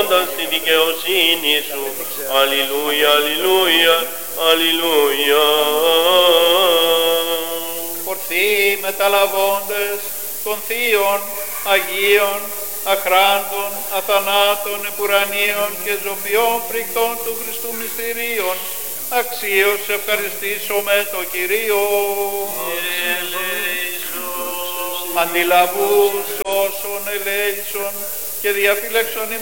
οδηγώντας τη δικαιοσύνη σου. Αλληλούια, αλληλούια, αλληλούια. Ορθοί μεταλαβώντες των θείων, αγίων, αχράντων, αθανάτων, επουρανίων και ζωοποιών φρικτών του Χριστού μυστηρίων, αξίως ευχαριστήσουμε το Κυρίο. Αντιλαβούς όσων ελέησον και διαφύλαξον